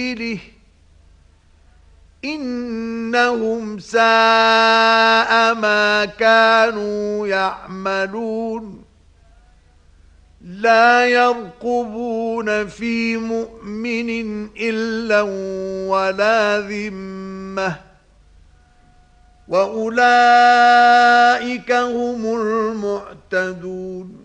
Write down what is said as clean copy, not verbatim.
سبيله إنهم ساء ما كانوا يعملون لا يرقبون في مؤمن إلا ولا ذمة وأولئك هم المعتدون